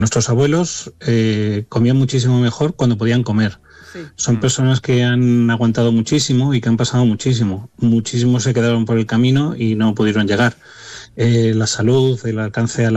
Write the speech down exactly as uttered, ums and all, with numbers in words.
Nuestros abuelos eh, comían muchísimo mejor cuando podían comer. Sí. Son personas que han aguantado muchísimo y que han pasado muchísimo. Muchísimos se quedaron por el camino y no pudieron llegar. Eh, la salud, el alcance a la